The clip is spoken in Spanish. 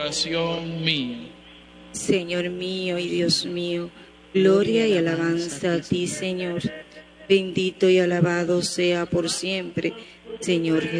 oración mía. Señor mío y Dios mío, gloria y alabanza a ti, Señor. Bendito y alabado sea por siempre, Señor